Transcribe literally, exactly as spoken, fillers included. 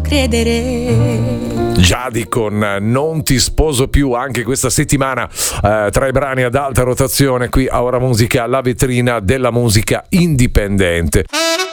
credere. Giadi con Non ti sposo più, anche questa settimana eh, tra i brani ad alta rotazione qui a Ora Musica, la vetrina della musica indipendente.